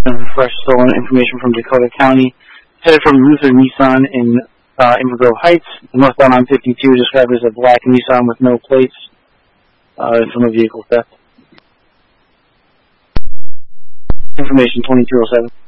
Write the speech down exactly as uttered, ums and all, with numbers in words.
Fresh stolen information from Dakota County, headed from Luther Nissan in uh, Inver Grove Heights, northbound on fifty-two, described as a black Nissan with no plates uh, from a vehicle theft. Information twenty-two oh seven.